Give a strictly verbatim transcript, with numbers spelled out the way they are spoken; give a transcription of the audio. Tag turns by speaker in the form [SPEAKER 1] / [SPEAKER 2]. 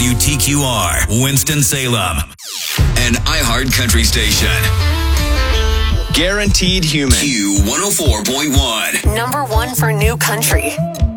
[SPEAKER 1] W T Q R, Winston-Salem, an iHeart Country station.
[SPEAKER 2] Guaranteed Human.
[SPEAKER 1] Q one oh four point one.
[SPEAKER 3] Number one for new country.